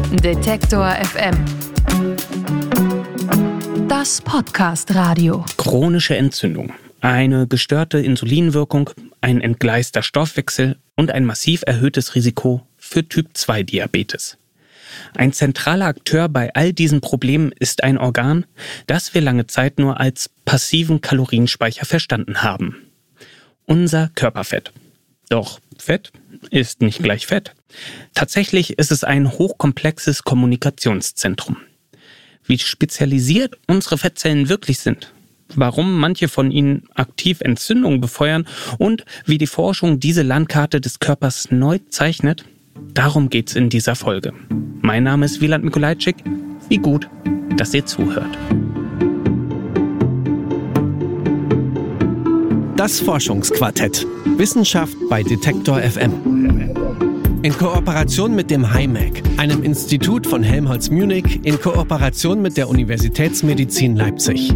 Detektor FM. Das Podcast-Radio. Chronische Entzündung, eine gestörte Insulinwirkung, ein entgleister Stoffwechsel und ein massiv erhöhtes Risiko für Typ-2-Diabetes. Ein zentraler Akteur bei all diesen Problemen ist ein Organ, das wir lange Zeit nur als passiven Kalorienspeicher verstanden haben. Unser Körperfett. Doch Fett ist nicht gleich Fett. Tatsächlich ist es ein hochkomplexes Kommunikationszentrum. Wie spezialisiert unsere Fettzellen wirklich sind, warum manche von ihnen aktiv Entzündungen befeuern und wie die Forschung diese Landkarte des Körpers neu zeichnet, darum geht's in dieser Folge. Mein Name ist Wieland Mikolajczyk. Wie gut, dass ihr zuhört. Das Forschungsquartett. Wissenschaft bei Detektor FM. In Kooperation mit dem HiMac, einem Institut von Helmholtz Munich, in Kooperation mit der Universitätsmedizin Leipzig.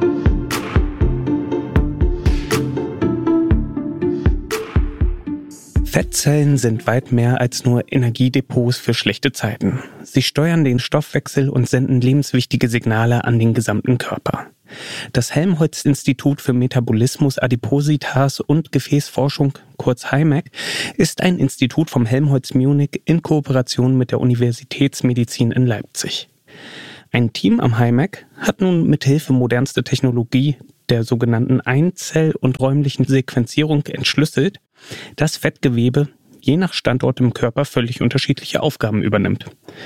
Fettzellen sind weit mehr als nur Energiedepots für schlechte Zeiten. Sie steuern den Stoffwechsel und senden lebenswichtige Signale an den gesamten Körper. Das Helmholtz-Institut für Metabolismus, Adipositas und Gefäßforschung, kurz HiMac, ist ein Institut vom Helmholtz Munich in Kooperation mit der Universitätsmedizin in Leipzig. Ein Team am HiMac hat nun mithilfe modernster Technologie, der sogenannten Einzell- und räumlichen Sequenzierung, entschlüsselt, dass Fettgewebe je nach Standort im Körper völlig unterschiedliche Aufgaben übernimmt.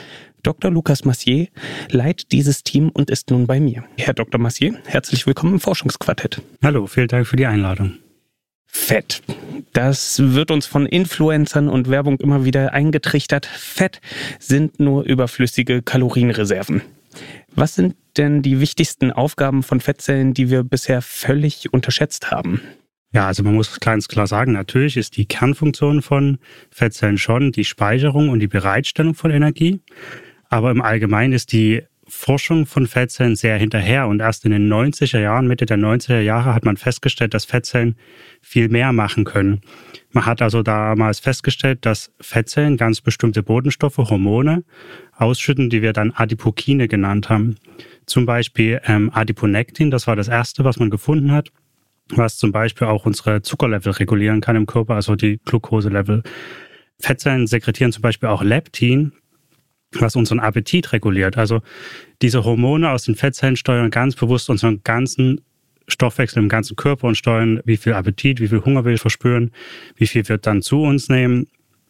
Dr. Lucas Massier leitet dieses Team und ist nun bei mir. Herr Dr. Massier, herzlich willkommen im Forschungsquartett. Hallo, vielen Dank für die Einladung. Fett. Das wird uns von Influencern und Werbung immer wieder eingetrichtert. Fett sind nur überflüssige Kalorienreserven. Was sind denn die wichtigsten Aufgaben von Fettzellen, die wir bisher völlig unterschätzt haben? Ja, also man muss ganz klar sagen, natürlich ist die Kernfunktion von Fettzellen schon die Speicherung und die Bereitstellung von Energie. Aber im Allgemeinen ist die Forschung von Fettzellen sehr hinterher. Und erst in den 90er Jahren, Mitte der 90er Jahre, hat man festgestellt, dass Fettzellen viel mehr machen können. Man hat also damals festgestellt, dass Fettzellen ganz bestimmte Botenstoffe, Hormone ausschütten, die wir dann Adipokine genannt haben. Zum Beispiel Adiponektin, das war das erste, was man gefunden hat, was zum Beispiel auch unsere Zuckerlevel regulieren kann im Körper, also die Glukoselevel. Fettzellen sekretieren zum Beispiel auch Leptin, was unseren Appetit reguliert. Also diese Hormone aus den Fettzellen steuern ganz bewusst unseren ganzen Stoffwechsel im ganzen Körper und steuern, wie viel Appetit, wie viel Hunger wir verspüren, wie viel wir dann zu uns nehmen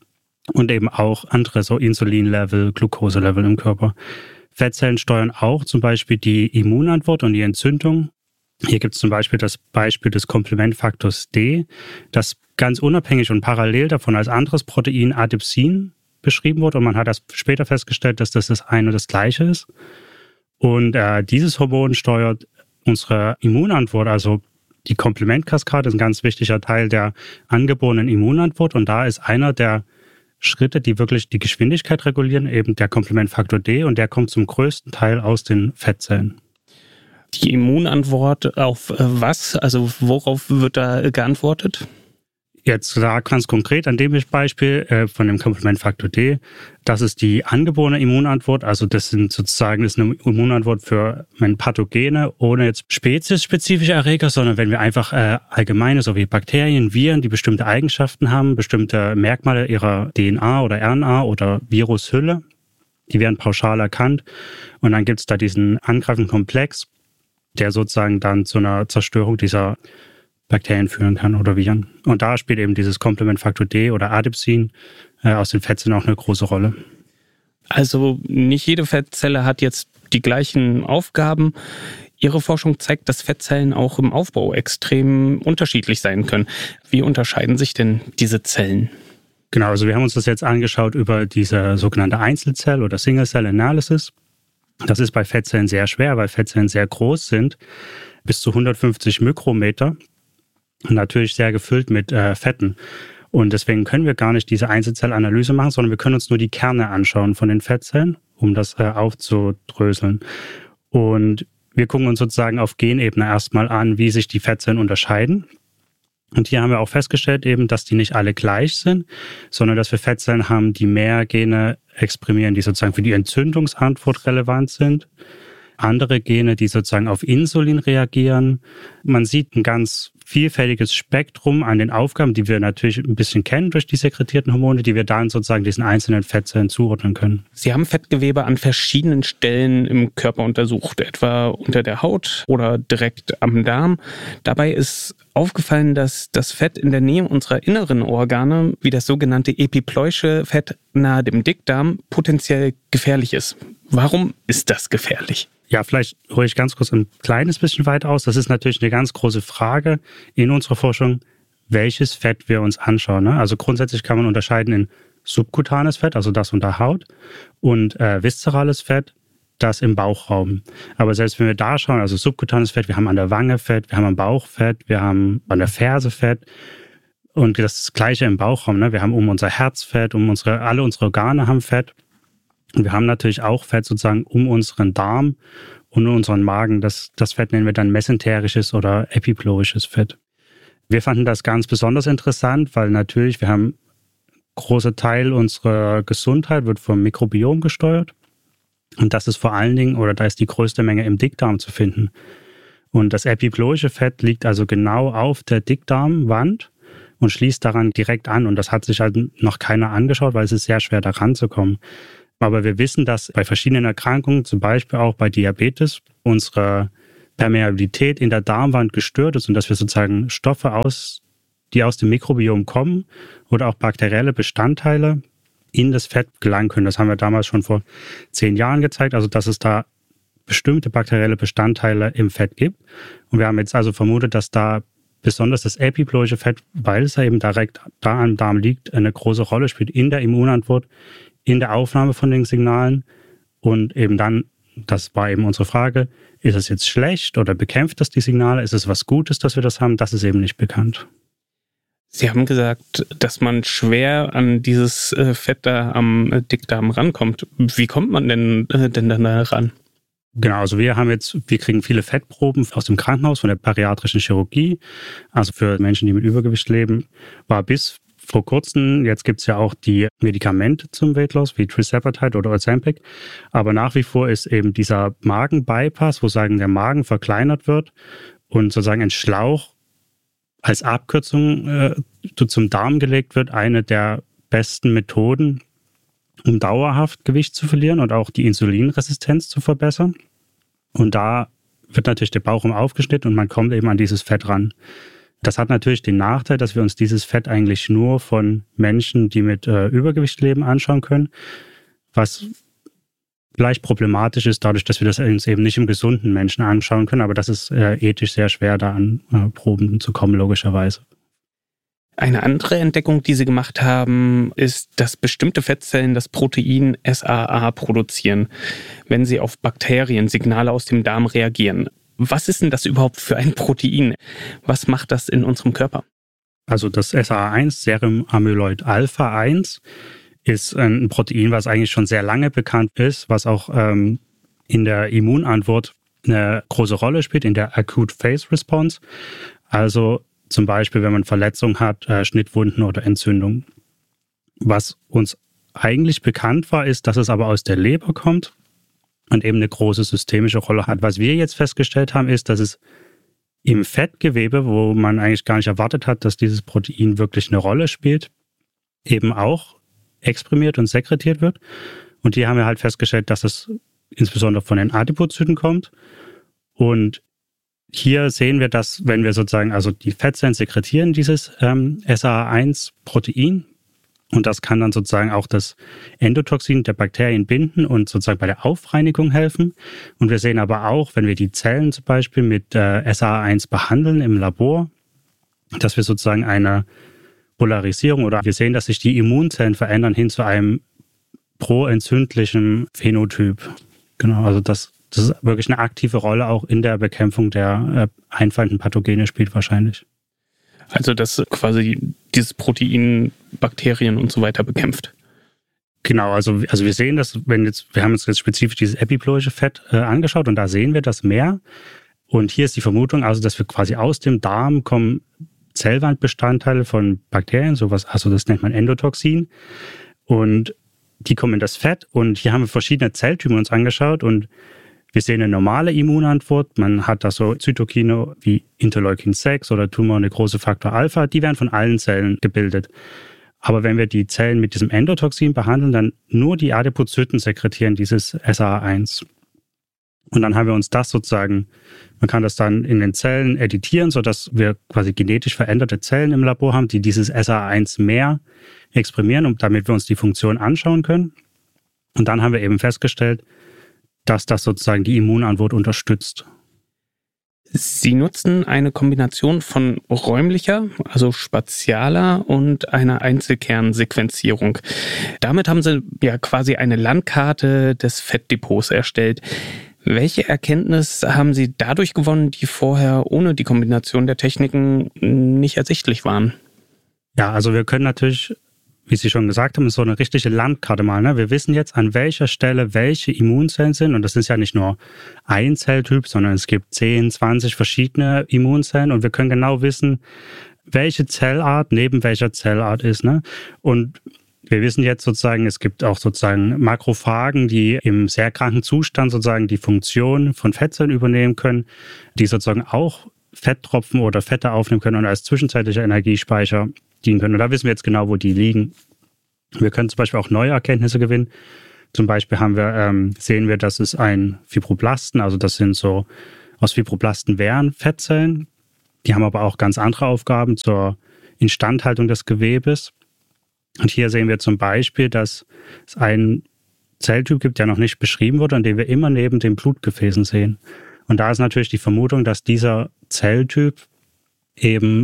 und eben auch andere, so Insulinlevel, Glukoselevel im Körper. Fettzellen steuern auch zum Beispiel die Immunantwort und die Entzündung. Hier gibt es zum Beispiel das Beispiel des Komplementfaktors D, das ganz unabhängig und parallel davon als anderes Protein Adipsin beschrieben wurde. Und man hat das später festgestellt, dass das eine und das gleiche ist. Und dieses Hormon steuert unsere Immunantwort, also die Komplementkaskade ist ein ganz wichtiger Teil der angeborenen Immunantwort. Und da ist einer der Schritte, die wirklich die Geschwindigkeit regulieren, eben der Komplementfaktor D. Und der kommt zum größten Teil aus den Fettzellen. Die Immunantwort auf was? Also worauf wird da geantwortet? Jetzt da ganz konkret an dem Beispiel von dem Komplementfaktor D, das ist die angeborene Immunantwort, also das ist eine Immunantwort für Pathogene, ohne jetzt speziesspezifische Erreger, sondern wenn wir einfach allgemeine, so wie Bakterien, Viren, die bestimmte Eigenschaften haben, bestimmte Merkmale ihrer DNA oder RNA oder Virushülle, die werden pauschal erkannt und dann gibt es da diesen angreifenden Komplex, der sozusagen dann zu einer Zerstörung dieser Bakterien führen kann oder Viren. Und da spielt eben dieses Komplementfaktor D oder Adipsin aus den Fettzellen auch eine große Rolle. Also nicht jede Fettzelle hat jetzt die gleichen Aufgaben. Ihre Forschung zeigt, dass Fettzellen auch im Aufbau extrem unterschiedlich sein können. Wie unterscheiden sich denn diese Zellen? Genau, also wir haben uns das jetzt angeschaut über diese sogenannte Einzelzell- oder Single-Cell-Analysis. Das ist bei Fettzellen sehr schwer, weil Fettzellen sehr groß sind, bis zu 150 Mikrometer. Und natürlich sehr gefüllt mit Fetten. Und deswegen können wir gar nicht diese Einzelzellanalyse machen, sondern wir können uns nur die Kerne anschauen von den Fettzellen, um das aufzudröseln. Und wir gucken uns sozusagen auf Genebene erstmal an, wie sich die Fettzellen unterscheiden. Und hier haben wir auch festgestellt eben, dass die nicht alle gleich sind, sondern dass wir Fettzellen haben, die mehr Gene exprimieren, die sozusagen für die Entzündungsantwort relevant sind. Andere Gene, die sozusagen auf Insulin reagieren. Man sieht ein ganz vielfältiges Spektrum an den Aufgaben, die wir natürlich ein bisschen kennen durch die sekretierten Hormone, die wir dann sozusagen diesen einzelnen Fettzellen zuordnen können. Sie haben Fettgewebe an verschiedenen Stellen im Körper untersucht, etwa unter der Haut oder direkt am Darm. Dabei ist aufgefallen, dass das Fett in der Nähe unserer inneren Organe, wie das sogenannte epiploische Fett nahe dem Dickdarm, potenziell gefährlich ist. Warum ist das gefährlich? Ja, vielleicht hole ich ganz kurz ein kleines bisschen weit aus. Das ist natürlich eine ganz große Frage in unserer Forschung, welches Fett wir uns anschauen. Also grundsätzlich kann man unterscheiden in subkutanes Fett, also das unter Haut, und viszerales Fett, das im Bauchraum. Aber selbst wenn wir da schauen, also subkutanes Fett, wir haben an der Wange Fett, wir haben am Bauch Fett, wir haben an der Ferse Fett und das Gleiche im Bauchraum. Wir haben um unser Herz Fett, alle unsere Organe haben Fett. Und wir haben natürlich auch Fett sozusagen um unseren Darm und um unseren Magen. Das Fett nennen wir dann mesenterisches oder epiploisches Fett. Wir fanden das ganz besonders interessant, weil natürlich wir haben großer Teil unserer Gesundheit wird vom Mikrobiom gesteuert. Und das ist vor allen Dingen, oder da ist die größte Menge im Dickdarm zu finden. Und das epiploische Fett liegt also genau auf der Dickdarmwand und schließt daran direkt an. Und das hat sich halt noch keiner angeschaut, weil es ist sehr schwer, da ranzukommen. Aber wir wissen, dass bei verschiedenen Erkrankungen, zum Beispiel auch bei Diabetes, unsere Permeabilität in der Darmwand gestört ist und dass wir sozusagen Stoffe die aus dem Mikrobiom kommen oder auch bakterielle Bestandteile in das Fett gelangen können. Das haben wir damals schon vor 10 Jahren gezeigt, also dass es da bestimmte bakterielle Bestandteile im Fett gibt. Und wir haben jetzt also vermutet, dass da besonders das epiploische Fett, weil es ja eben direkt da am Darm liegt, eine große Rolle spielt in der Immunantwort, in der Aufnahme von den Signalen und eben dann, das war eben unsere Frage, ist es jetzt schlecht oder bekämpft das die Signale? Ist es was Gutes, dass wir das haben? Das ist eben nicht bekannt. Sie haben gesagt, dass man schwer an dieses Fett da am Dickdarm rankommt. Wie kommt man denn dann da ran? Genau, also wir kriegen viele Fettproben aus dem Krankenhaus, von der bariatrischen Chirurgie, also für Menschen, die mit Übergewicht leben, war bis vor kurzem, jetzt gibt es ja auch die Medikamente zum Weight Loss, wie Tirzepatide oder Ozempic, aber nach wie vor ist eben dieser Magenbypass, wo sagen der Magen verkleinert wird und sozusagen ein Schlauch als Abkürzung zum Darm gelegt wird, eine der besten Methoden, um dauerhaft Gewicht zu verlieren und auch die Insulinresistenz zu verbessern. Und da wird natürlich der Bauchraum aufgeschnitten und man kommt eben an dieses Fett ran. Das hat natürlich den Nachteil, dass wir uns dieses Fett eigentlich nur von Menschen, die mit Übergewicht leben, anschauen können, was vielleicht problematisch ist, dadurch, dass wir das uns eben nicht im gesunden Menschen anschauen können. Aber das ist ethisch sehr schwer, da an Proben zu kommen, logischerweise. Eine andere Entdeckung, die Sie gemacht haben, ist, dass bestimmte Fettzellen das Protein SAA produzieren, wenn sie auf Bakteriensignale aus dem Darm reagieren. Was ist denn das überhaupt für ein Protein? Was macht das in unserem Körper? Also das SAA1, Serum Amyloid Alpha 1, ist ein Protein, was eigentlich schon sehr lange bekannt ist, was auch in der Immunantwort eine große Rolle spielt, in der Acute Phase Response. Also zum Beispiel, wenn man Verletzungen hat, Schnittwunden oder Entzündungen. Was uns eigentlich bekannt war, ist, dass es aber aus der Leber kommt und eben eine große systemische Rolle hat. Was wir jetzt festgestellt haben, ist, dass es im Fettgewebe, wo man eigentlich gar nicht erwartet hat, dass dieses Protein wirklich eine Rolle spielt, eben auch exprimiert und sekretiert wird. Und hier haben wir halt festgestellt, dass es insbesondere von den Adipozyten kommt. Und hier sehen wir, dass wenn wir sozusagen, also die Fettzellen sekretieren dieses SAA1-Protein und das kann dann sozusagen auch das Endotoxin der Bakterien binden und sozusagen bei der Aufreinigung helfen. Und wir sehen aber auch, wenn wir die Zellen zum Beispiel mit SAA1 behandeln im Labor, dass wir sozusagen eine Polarisierung oder wir sehen, dass sich die Immunzellen verändern hin zu einem proentzündlichen Phänotyp. Genau, also das ist wirklich eine aktive Rolle auch in der Bekämpfung der einfallenden Pathogene spielt wahrscheinlich. Also dass quasi dieses Protein Bakterien und so weiter bekämpft. Genau, also wir sehen das, wir haben uns jetzt spezifisch dieses epiploische Fett angeschaut und da sehen wir das mehr. Und hier ist die Vermutung, also dass wir quasi aus dem Darm kommen Zellwandbestandteile von Bakterien, sowas, also das nennt man Endotoxin. Und die kommen in das Fett und hier haben wir verschiedene Zelltypen uns angeschaut und wir sehen eine normale Immunantwort. Man hat da so Zytokine wie Interleukin 6 oder Tumor große Faktor Alpha, die werden von allen Zellen gebildet. Aber wenn wir die Zellen mit diesem Endotoxin behandeln, dann nur die Adipozyten sekretieren dieses SAA1. Und dann haben wir uns das sozusagen, man kann das dann in den Zellen editieren, sodass wir quasi genetisch veränderte Zellen im Labor haben, die dieses SAA1 mehr exprimieren, und damit wir uns die Funktion anschauen können. Und dann haben wir eben festgestellt, dass das sozusagen die Immunantwort unterstützt. Sie nutzen eine Kombination von räumlicher, also spatialer und einer Einzelkernsequenzierung. Damit haben Sie ja quasi eine Landkarte des Fettdepots erstellt. Welche Erkenntnis haben Sie dadurch gewonnen, die vorher ohne die Kombination der Techniken nicht ersichtlich waren? Ja, also wir können natürlich, wie Sie schon gesagt haben, so eine richtige Landkarte malen. Ne? Wir wissen jetzt, an welcher Stelle welche Immunzellen sind. Und das ist ja nicht nur ein Zelltyp, sondern es gibt 10, 20 verschiedene Immunzellen. Und wir können genau wissen, welche Zellart neben welcher Zellart ist. Ne? Und wir wissen jetzt sozusagen, es gibt auch sozusagen Makrophagen, die im sehr kranken Zustand sozusagen die Funktion von Fettzellen übernehmen können, die sozusagen auch Fetttropfen oder Fette aufnehmen können und als zwischenzeitlicher Energiespeicher dienen können. Und da wissen wir jetzt genau, wo die liegen. Wir können zum Beispiel auch neue Erkenntnisse gewinnen. Zum Beispiel sehen wir, dass es ein Fibroblasten, also das sind so aus Fibroblasten wären Fettzellen. Die haben aber auch ganz andere Aufgaben zur Instandhaltung des Gewebes. Und hier sehen wir zum Beispiel, dass es einen Zelltyp gibt, der noch nicht beschrieben wurde und den wir immer neben den Blutgefäßen sehen. Und da ist natürlich die Vermutung, dass dieser Zelltyp eben